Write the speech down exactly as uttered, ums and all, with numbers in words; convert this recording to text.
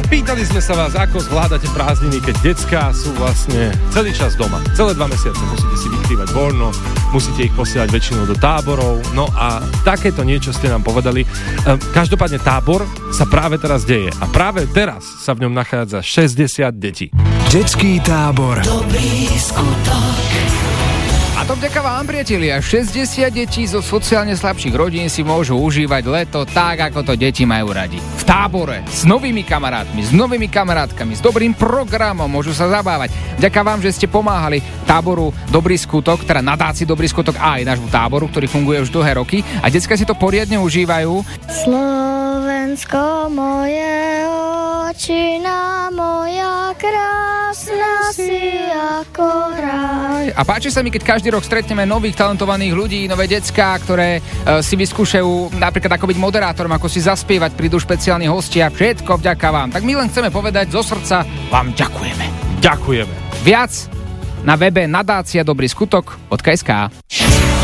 Pýtali sme sa vás, ako zvládate prázdniny, keď decká sú vlastne celý čas doma. Celé dva mesiace musíte si vykrývať voľno, musíte ich posielať väčšinou do táborov. No a takéto niečo ste nám povedali. Každopádne tábor sa práve teraz deje a práve teraz sa v ňom nachádza šesťdesiat detí. Detský tábor Dobrý skutok. A to vďaka vám, priatelia. šesťdesiat detí zo sociálne slabších rodín si môžu užívať leto tak, ako to deti majú radi. V tábore, s novými kamarátmi, s novými kamarátkami, s dobrým programom, môžu sa zabávať. Vďaka vám, že ste pomáhali táboru Dobrý skutok, teda nadácii Dobrý skutok a aj nášmu táboru, ktorý funguje už dlhé roky a decká si to poriadne užívajú. Slovensko moje, očina moja, krásna si ako raj. A páči sa mi, keď každý rok stretneme nových talentovaných ľudí, nové decká, ktoré e, si vyskúšajú napríklad ako byť moderátorom, ako si zaspievať, prídu špeciálni hostia, všetko vďaka vám. Tak my len chceme povedať zo srdca, vám ďakujeme. Ďakujeme. Viac na webe nadácia Dobrý skutok bodka es ká.